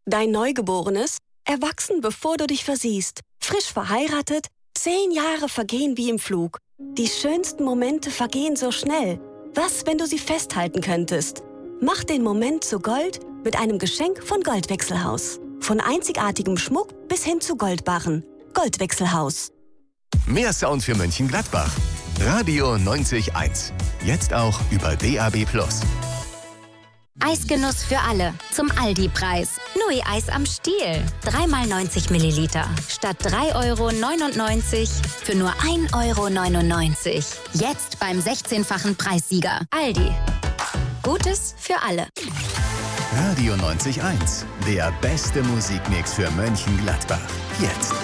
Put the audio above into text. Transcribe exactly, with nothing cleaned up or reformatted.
Dein Neugeborenes? Erwachsen, bevor du dich versiehst. Frisch verheiratet? Zehn Jahre vergehen wie im Flug. Die schönsten Momente vergehen so schnell. Was, wenn du sie festhalten könntest? Mach den Moment zu Gold mit einem Geschenk von Goldwechselhaus. Von einzigartigem Schmuck bis hin zu Goldbarren. Goldwechselhaus. Mehr Sound für Mönchengladbach. Radio neunzig eins. Jetzt auch über D A B plus. Eisgenuss für alle. Zum Aldi-Preis. Nui-Eis am Stiel. drei mal neunzig Milliliter. Statt drei Euro neunundneunzig für nur ein Euro neunundneunzig. Jetzt beim sechzehnfachen Preissieger. Aldi. Gutes für alle. Radio neunzig eins. Der beste Musikmix für Mönchengladbach. Jetzt.